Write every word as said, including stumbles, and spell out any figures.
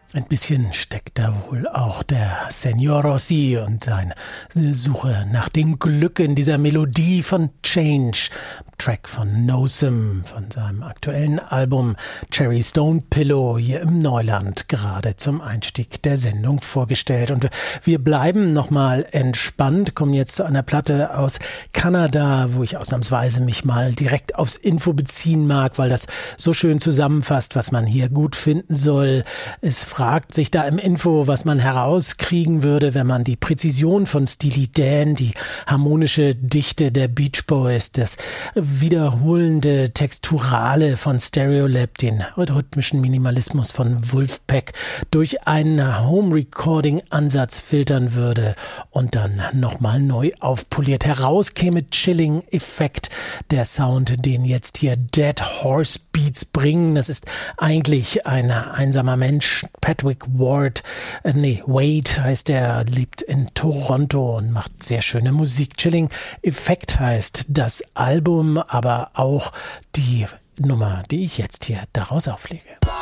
Ein bisschen steckt da wohl auch der Señor Rossi und seine Suche nach dem Glück in dieser Melodie von Change, Track von Nosum, von seinem aktuellen Album Cherry Stone Pillow, hier im Neuland, gerade zum Einstieg der Sendung vorgestellt. Und wir bleiben nochmal entspannt, kommen jetzt zu einer Platte aus Kanada, wo ich ausnahmsweise mich mal direkt aufs Info beziehen mag, weil das so schön zusammenfasst, was man hier gut finden soll. Es fragt sich da im Info, was man herauskriegen würde, wenn man die Präzision von Steely Dan, die harmonische Dichte der Beach Boys, das wiederholende Texturale von Stereolab, den rhythmischen Minimalismus von Wolfpack durch einen Home-Recording-Ansatz filtern würde und dann nochmal neu aufpoliert. Heraus käme Chilling Effekt, der Sound, den jetzt hier Dead Horse Beats bringen. Das ist eigentlich ein einsamer Mensch, Patrick Ward, äh, nee, Wade heißt er, lebt in Toronto und macht sehr schöne Musik. Chilling Effekt heißt das Album, aber auch die Nummer, die ich jetzt hier daraus auflege.